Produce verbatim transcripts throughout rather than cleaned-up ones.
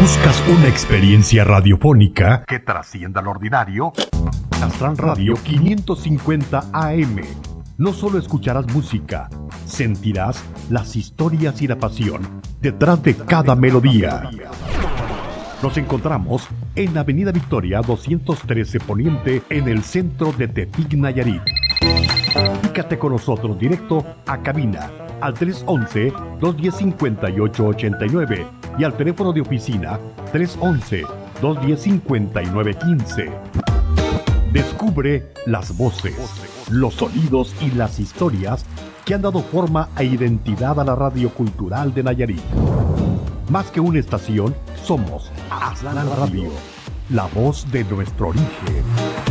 ¿Buscas una experiencia radiofónica que trascienda lo ordinario? Astral Radio quinientos cincuenta A M. No solo escucharás música, sentirás las historias y la pasión detrás de cada melodía. Nos encontramos en Avenida Victoria doscientos trece Poniente, en el centro de Tepic, Nayarit. Comunícate con nosotros directo a cabina al tres once, dos diez, cincuenta y ocho ochenta y nueve y al teléfono de oficina tres once, dos diez, cincuenta y nueve quince. Descubre las voces, los sonidos y las historias que han dado forma e identidad a la radio cultural de Nayarit. Más que una estación, somos Astral Radio, la voz de nuestro origen.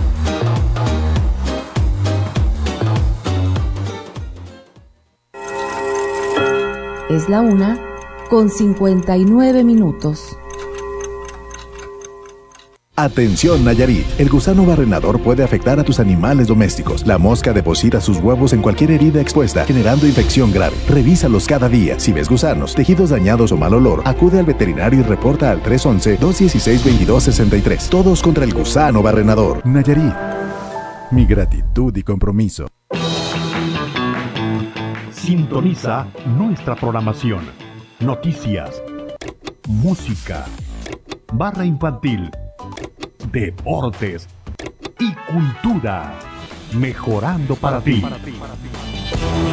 Es la una con cincuenta y nueve minutos. Atención Nayarit, el gusano barrenador puede afectar a tus animales domésticos. La mosca deposita sus huevos en cualquier herida expuesta, generando infección grave. Revísalos cada día. Si ves gusanos, tejidos dañados o mal olor, acude al veterinario y reporta al tres once, dos dieciséis, veintidós sesenta y tres. Todos contra el gusano barrenador. Nayarit, mi gratitud y compromiso. Sintoniza nuestra programación. Noticias, música, barra infantil, deportes y cultura, mejorando para ti.